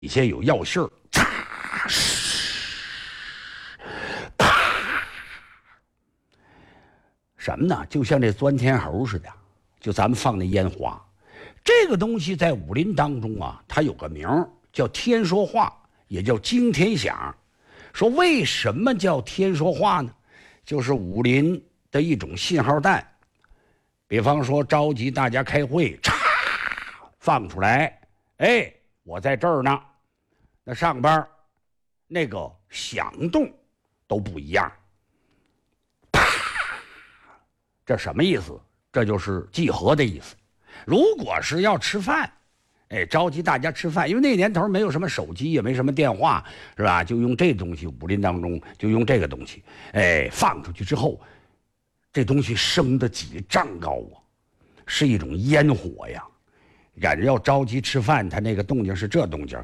下有药信儿，嚓，啪，什么呢？就像这钻天猴似的，就咱们放那烟花。这个东西在武林当中啊，它有个名儿叫天说话，也叫惊天响。说为什么叫天说话呢？就是武林的一种信号弹。比方说召集大家开会，嚓，放出来，哎，我在这儿呢。那上边那个响动都不一样。啪，这什么意思？这就是集合的意思。如果是要吃饭，哎，召集大家吃饭，因为那年头没有什么手机，也没什么电话，是吧？就用这东西，武林当中就用这个东西，哎，放出去之后，这东西升得几丈高啊，是一种烟火呀。赶着要着急吃饭，他那个动静是这动静，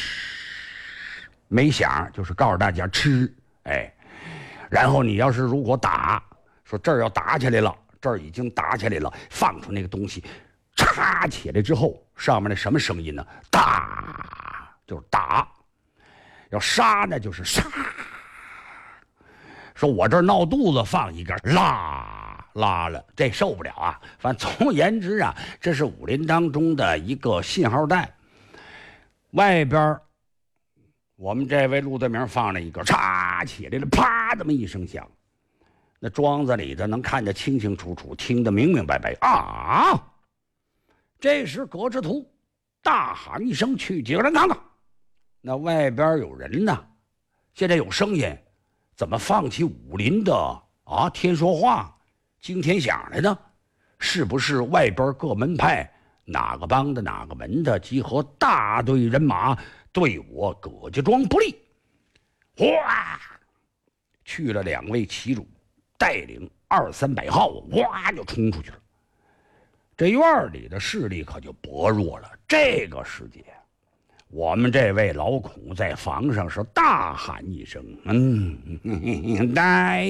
没响，就是告诉大家吃，哎，然后你要是如果打，说这儿要打起来了，这儿已经打起来了，放出那个东西，插起来之后，上面那什么声音呢？打就是打，要杀呢就是杀。说我这儿闹肚子，放一根拉了，这受不了啊！反正总而言之啊，这是武林当中的一个信号弹。外边我们这位陆德明放了一个，插起来了，啪，这么一声响，那庄子里的能看得清清楚楚，听得明明白白啊！这时葛之图大喊一声：“去几个人看看！”那外边有人呢，现在有声音，怎么放起武林的啊天说话、惊天响来呢？是不是外边各门派哪个帮的哪个门的集合大队人马对我葛家庄不利？哗，去了2位旗主，带领200、300号，哇就冲出去了。这院里的势力可就薄弱了。这个时节，我们这位老孔在房上是大喊一声：“来！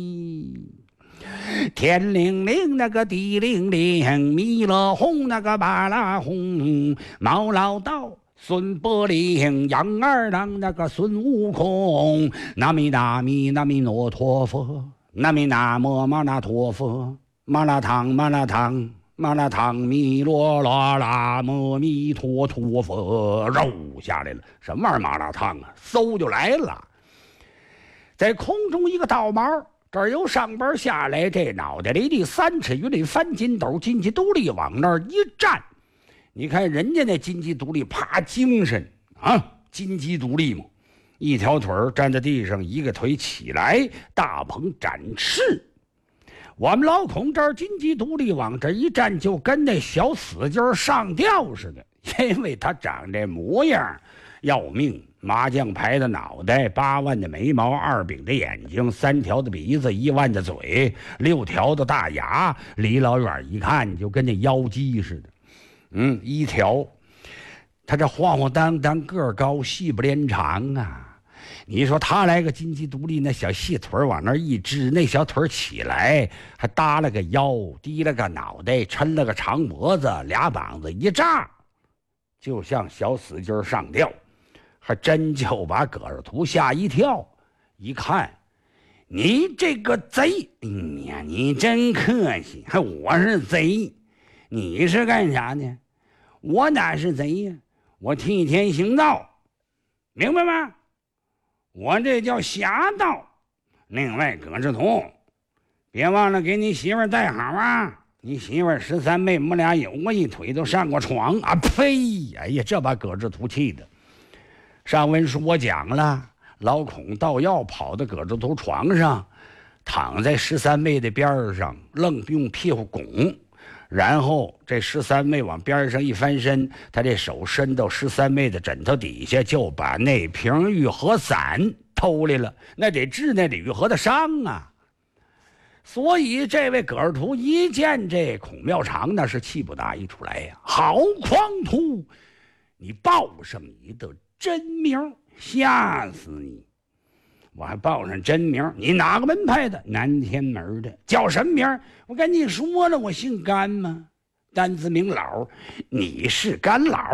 天灵灵，那个地灵灵，弥勒红，那个巴拉红，毛老道。”孙伯龄、杨二郎，那个孙悟空，南无大弥那弥诺陀佛，南无南无玛那陀佛，玛那唐玛那唐玛那唐弥罗拉拉摩弥陀陀佛，肉下来了。什么玩意儿？玛那唐啊，嗖就来了。在空中一个倒毛，这儿由上边下来，这脑袋里的3尺余的翻筋斗，金鸡独立往那儿一站。你看人家那金鸡独立，啪，精神啊！金鸡独立嘛，一条腿站在地上，一个腿起来，大鹏展翅。我们老孔这儿金鸡独立往这一站，就跟那小死鸡上吊似的，因为他长这模样要命。麻将牌的脑袋，8万的眉毛，2柄的眼睛，3条的鼻子，1万的嘴，6条的大牙，离老远一看就跟那妖姬似的。1条，他这晃晃荡荡，个儿高，细不连长啊！你说他来个金鸡独立，那小细腿往那一支，那小腿起来，还搭了个腰，低了个脑袋，抻了个长脖子，2膀子一炸，就像小死鸡上吊，还真就把葛尔图吓一跳。一看，你这个贼，呀，你真客气，还我是贼。你是干啥呢？我哪是贼呀？我替天行道，明白吗？我这叫侠道。另外，葛之图，别忘了给你媳妇带好啊！你媳妇13妹，我们俩有过一腿，都上过床啊！呸！哎呀，这把葛之图气的。上文书我讲了，老孔倒药跑到葛之图床上，躺在13妹的边上，愣用屁股拱。然后这13妹往边上一翻身，他这手伸到13妹的枕头底下，就把那瓶愈合散偷来了。那得治那愈合的伤啊！所以这位葛尔图一见这孔妙长，那是气不打一处来呀！好狂徒，你报上你的真名，吓死你！我还报上真名，你哪个门派的？南天门的。叫什么名？我跟你说了，我姓甘吗？单字名老。你是甘老，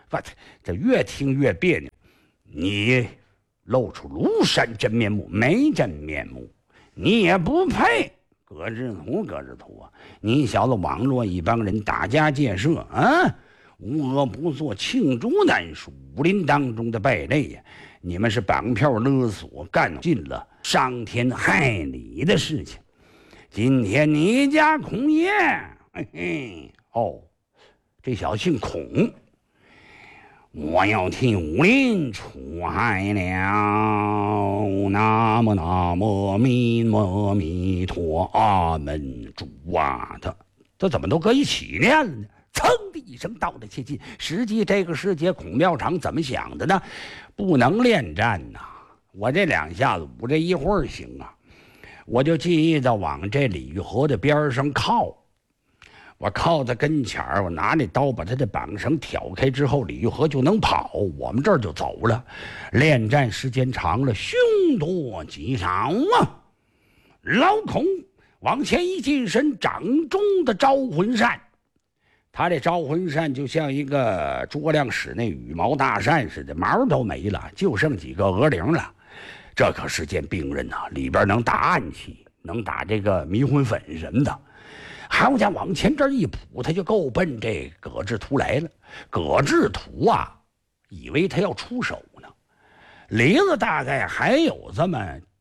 我这越听越别扭。你露出庐山真面目，没真面目，你也不配。葛志图啊！你小子网络一帮人打家劫舍啊，无恶不作，罄竹难书，武林当中的败类呀！你们是绑票勒索，干尽了伤天害理的事情。今天你家孔爷，嘿嘿，哦，这小姓孔，我要替武林除害了。南无弥陀，阿门。主啊，他怎么都搁一起念了呢？噌的一声道得切近。实际这个世界，孔庙长怎么想的呢？不能恋战呐！我这两下子捂这一会儿行啊，我就记得往这李玉河的边上靠。我靠在跟前儿，我拿那刀把他的绑绳挑开之后，李玉河就能跑，我们这儿就走了。恋战时间长了，凶多吉少啊！老孔往前一近身，掌中的招魂扇，他这招魂扇就像一个诸葛亮使那羽毛大扇似的，毛都没了，就剩几个额铃了。这可是件病人呐，里边能打暗器，能打这个迷魂粉什么的。好家伙，往前这一扑，他就够奔这葛志图来了。葛志图啊，以为他要出手呢，离了大概还有这么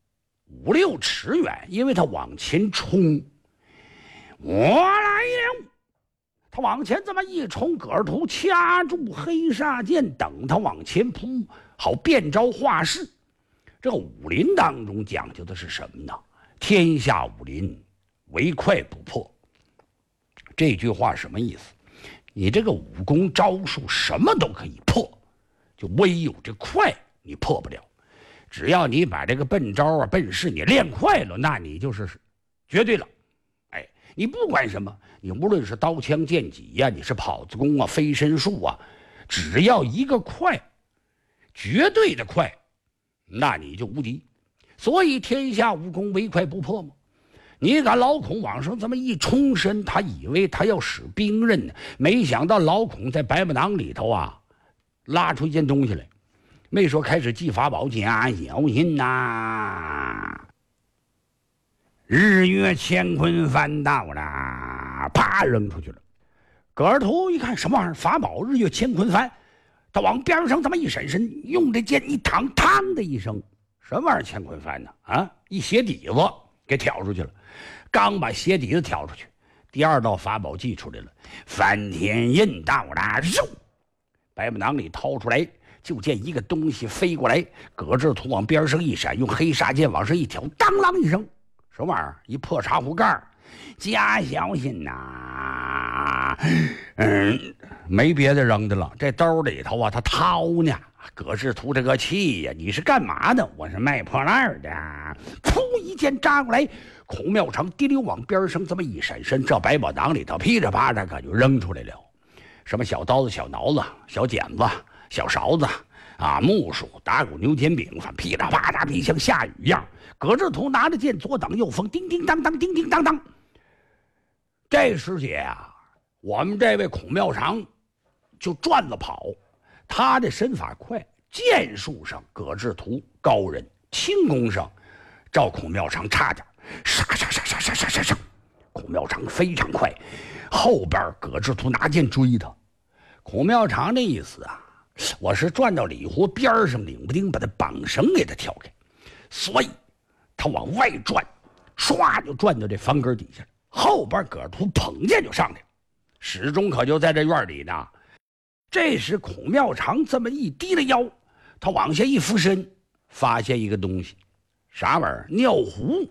5、6尺远，因为他往前冲。我来了！他往前这么一冲，葛志图掐住黑煞剑，等他往前扑，好变招化势。这个武林当中讲究的是什么呢？天下武林，唯快不破。这句话什么意思？你这个武功招数什么都可以破，就唯有这快你破不了。只要你把这个笨招啊、笨式你练快了，那你就是绝对了。哎，你不管什么，你无论是刀枪剑戟呀，你是跑子功啊、飞身术啊，只要一个快，绝对的快，那你就无敌。所以天下武功唯快不破嘛。你看老孔往上这么一冲身，他以为他要使兵刃呢，没想到老孔在百宝囊里头啊，拉出一件东西来，没说开始记法宝加小心呐。日月乾坤翻到了，啪扔出去了。葛尔图一看什么玩意儿，法宝日月乾坤翻，他往边上这么一闪身，用这剑一躺，嘡的一声，什么玩意儿乾坤翻呢？啊，一鞋底子给挑出去了。刚把鞋底子挑出去，第二道法宝祭出来了，翻天印到了，嗖，百宝囊里掏出来，就见一个东西飞过来，葛志图往边上一闪，用黑煞剑往上一挑，当啷一声，什么玩意儿？一破茶壶盖，加小心呐！没别的扔的了，这兜里头啊，他掏呢。葛志图这个气呀！你是干嘛的？我是卖破烂的。噗，一剑扎过来，孔妙长滴溜往边上这么一闪身，这百宝囊里头噼里啪啦可就扔出来了，什么小刀子、小挠子、小剪子、小勺子啊，木梳、打鼓、牛肩柄，反噼里啪啦比像下雨一样。葛志图拿着剑左挡右锋，叮叮当当，叮叮当当。这师姐啊，我们这位孔妙长就转了跑。他的身法快，剑术上葛志图高人，轻功上照孔妙长差点，杀，孔妙长非常快，后边葛志图拿剑追他。孔妙长的意思啊，我是转到里湖边上，领不丁把他绑绳给他挑开，所以他往外转，唰就转到这房根底下了。后边葛志图捧剑就上来了，始终可就在这院里呢。这时孔妙长这么一低了腰，他往下一俯身，发现一个东西，啥玩意儿？尿壶。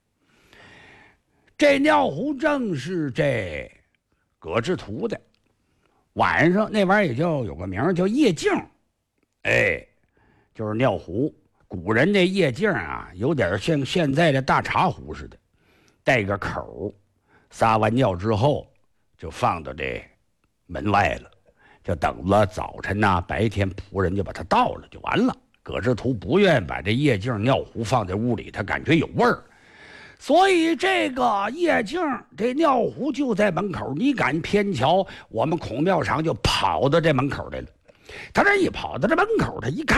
这尿壶正是这葛志图的。晚上那玩意儿也就有个名叫夜镜，哎，就是尿壶。古人这夜镜啊，有点像现在的大茶壶似的，带个口，撒完尿之后就放到这门外了。就等了早晨呐，白天仆人就把它倒了就完了。葛志图不愿把这夜镜尿壶放在屋里，他感觉有味儿，所以这个夜镜这尿壶就在门口。你敢偏瞧，我们孔庙长就跑到这门口来了。 他这一跑到这门口，他一看。